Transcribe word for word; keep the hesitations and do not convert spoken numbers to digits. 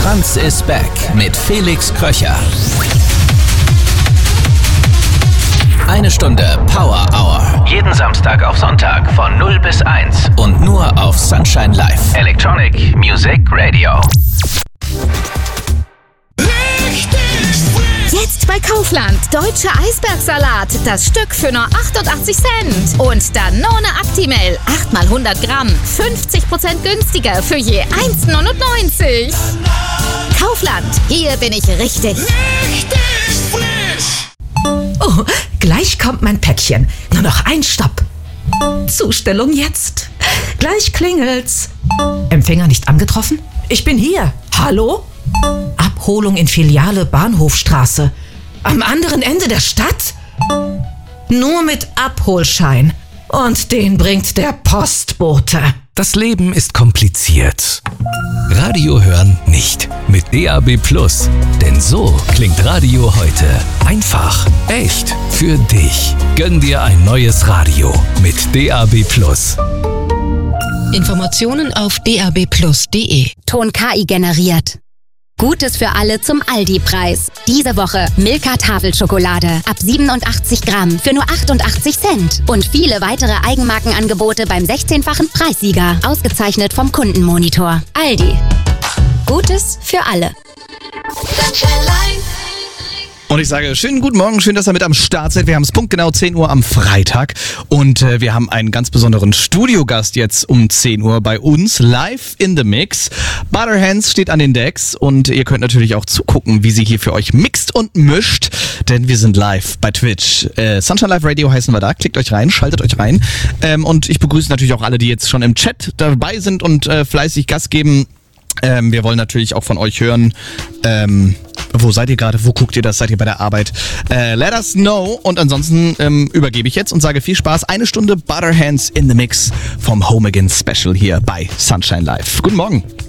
Franz ist back mit Felix Kröcher. Eine Stunde Power Hour. Jeden Samstag auf Sonntag von null bis eins. Und nur auf Sunshine Live. Electronic Music Radio. Jetzt bei Kaufland. Deutscher Eisbergsalat. Das Stück für nur achtundachtzig Cent. Und Danone Actimel. acht mal hundert Gramm. fünfzig Prozent günstiger für je eins neunundneunzig. Kaufland. Hier bin ich richtig. Richtig frisch. Oh, gleich kommt mein Päckchen. Nur noch ein Stopp. Zustellung jetzt. Gleich klingelt's. Empfänger nicht angetroffen? Ich bin hier. Hallo? Abholung in Filiale Bahnhofstraße. Am anderen Ende der Stadt? Nur mit Abholschein. Und den bringt der Postbote. Das Leben ist kompliziert. Radio hören nicht. Mit D A B Plus. Denn so klingt Radio heute. Einfach, echt, für dich. Gönn dir ein neues Radio mit D A B Plus. Informationen auf d a b plus punkt d e. Ton K I generiert. Gutes für alle zum Aldi-Preis. Diese Woche Milka Tafelschokolade ab siebenundachtzig Gramm für nur achtundachtzig Cent. Und viele weitere Eigenmarkenangebote beim sechzehnfachen Preissieger. Ausgezeichnet vom Kundenmonitor. Aldi. Gutes für alle. Und ich sage, schönen guten Morgen, schön, dass ihr mit am Start seid. Wir haben es punktgenau zehn Uhr am Freitag und äh, wir haben einen ganz besonderen Studiogast jetzt um zehn Uhr bei uns, live in the mix. Butterhands steht an den Decks und ihr könnt natürlich auch zugucken, wie sie hier für euch mixt und mischt, denn wir sind live bei Twitch. Äh, Sunshine Live Radio heißen wir da, klickt euch rein, schaltet euch rein ähm, und ich begrüße natürlich auch alle, die jetzt schon im Chat dabei sind und äh, fleißig Gas geben. Ähm, wir wollen natürlich auch von euch hören, ähm, wo seid ihr gerade, wo guckt ihr das, seid ihr bei der Arbeit? Äh, let us know und ansonsten ähm, übergebe ich jetzt und sage viel Spaß. Eine Stunde Butterhands in the Mix vom Home Again Special hier bei Sunshine Live. Guten Morgen.